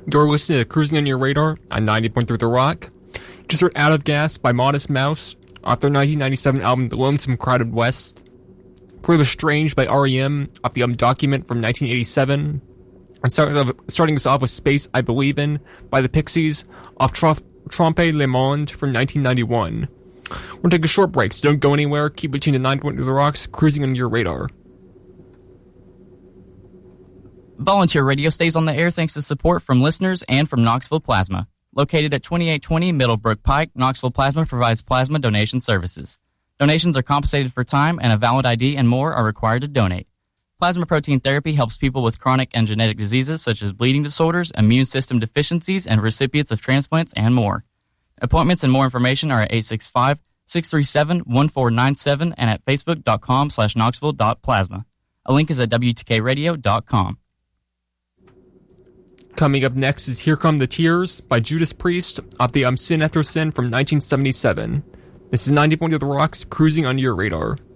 You're listening to Cruising on Your Radar on 90.3 The Rock. Just heard Out of Gas by Modest Mouse off their 1997 album The Lonesome Crowded West. Further Strange by R.E.M. off the album Document from 1987. And starting us off with Space I Believe In by the Pixies off Trompe Le Monde from 1991. We're going to take a short break, so don't go anywhere. Keep it tuned to 9.2 The Rocks, Cruising on Your Radar. Volunteer Radio stays on the air thanks to support from listeners and from Knoxville Plasma. Located at 2820 Middlebrook Pike, Knoxville Plasma provides plasma donation services. Donations are compensated for time, and a valid ID and more are required to donate. Plasma protein therapy helps people with chronic and genetic diseases such as bleeding disorders, immune system deficiencies, and recipients of transplants and more. Appointments and more information are at 865-637-1497 and at facebook.com/knoxville.plasma. A link is at wtkradio.com. Coming up next is Here Come the Tears by Judas Priest off the Sin After Sin from 1977. This is 90.2 The Rocks, Cruising on Your Radar.